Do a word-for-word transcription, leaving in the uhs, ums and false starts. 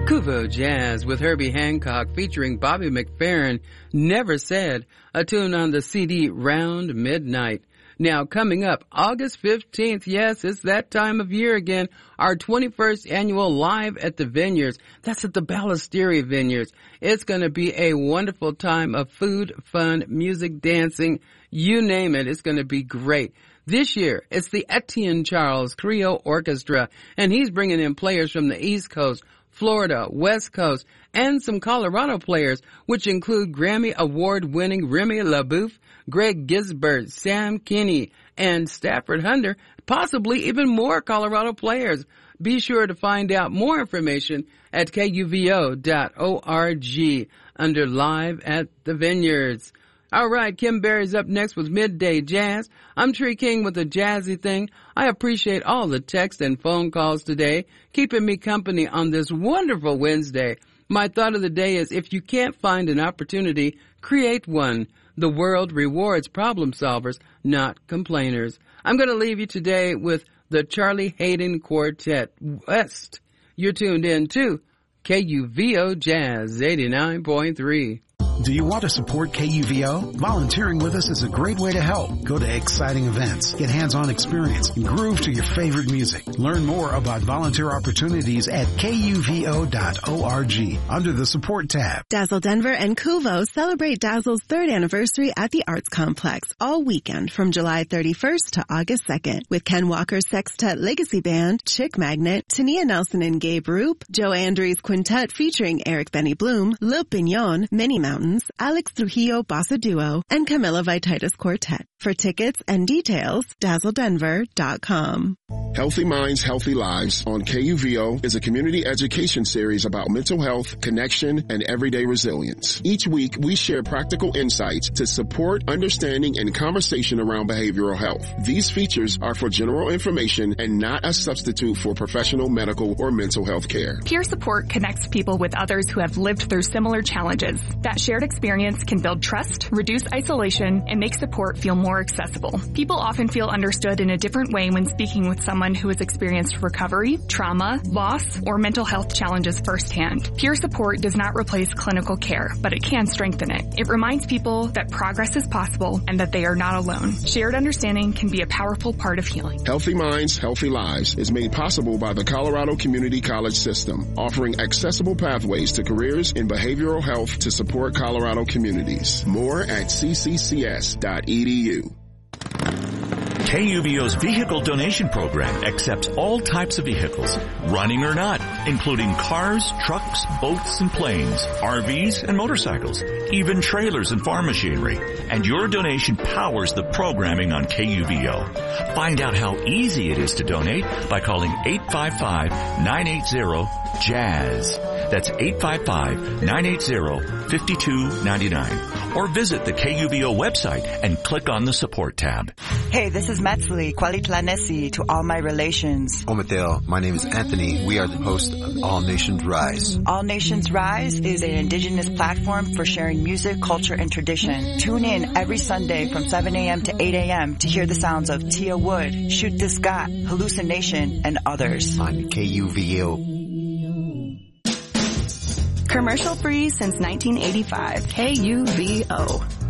Kuvo Jazz with Herbie Hancock featuring Bobby McFerrin, Never Said, a tune on the C D Round Midnight. Now, coming up, August fifteenth, yes, it's that time of year again, our twenty-first annual Live at the Vineyards. That's at the Ballesteria Vineyards. It's going to be a wonderful time of food, fun, music, dancing, you name it. It's going to be great. This year, it's the Etienne Charles Creole Orchestra, and he's bringing in players from the East Coast, Florida, West Coast, and some Colorado players, which include Grammy Award-winning Remy LaBeouf, Greg Gisbert, Sam Kinney, and Stafford Hunter, possibly even more Colorado players. Be sure to find out more information at K U V O dot org under Live at the Vineyards. All right, Kim Berry's up next with Midday Jazz. I'm Tree King with a jazzy thing. I appreciate all the text and phone calls today, keeping me company on this wonderful Wednesday. My thought of the day is, if you can't find an opportunity, create one. The world rewards problem solvers, not complainers. I'm going to leave you today with the Charlie Hayden Quartet West. You're tuned in to K U V O Jazz eighty-nine point three. Do you want to support K U V O? Volunteering with us is a great way to help. Go to exciting events, get hands-on experience, and groove to your favorite music. Learn more about volunteer opportunities at K U V O dot org under the Support tab. Dazzle Denver and Kuvo celebrate Dazzle's third anniversary at the Arts Complex all weekend from July thirty-first to August second with Ken Walker's Sextet Legacy Band, Chick Magnet, Tania Nelson and Gabe Roop, Joe Andrews Quintet featuring Eric Benny Bloom, Lil Pignon, Minnie Mountain, Alex Trujillo Bossa Duo, and Camila Vititis Quartet. For tickets and details, dazzle denver dot com. Healthy Minds, Healthy Lives on K U V O is a community education series about mental health, connection, and everyday resilience. Each week, we share practical insights to support understanding and conversation around behavioral health. These features are for general information and not a substitute for professional medical or mental health care. Peer support connects people with others who have lived through similar challenges. That shared experience can build trust, reduce isolation, and make support feel more accessible. People often feel understood in a different way when speaking with someone who has experienced recovery, trauma, loss, or mental health challenges firsthand. Peer support does not replace clinical care, but it can strengthen it. It reminds people that progress is possible and that they are not alone. Shared understanding can be a powerful part of healing. Healthy Minds, Healthy Lives is made possible by the Colorado Community College System, offering accessible pathways to careers in behavioral health to support Colorado communities. More at c c c s dot e d u. K U V O's vehicle donation program accepts all types of vehicles, running or not, including cars, trucks, boats, and planes, R Vs, and motorcycles, even trailers and farm machinery. And your donation powers the programming on K U V O. Find out how easy it is to donate by calling eight five five, nine eight zero, jazz. That's eight five five, nine eight zero, five two nine nine. Or visit the K U V O website and click on the Support tab. Hey, this is Metzli, Kwalitlanesi to all my relations. Omateo, my name is Anthony. We are the host of All Nations Rise. All Nations Rise is an indigenous platform for sharing music, culture, and tradition. Tune in every Sunday from seven a.m. to eight a.m. to hear the sounds of Tia Wood, Shoot This Got, Hallucination, and others. On K U V O. Commercial free since nineteen eighty-five. K U V O.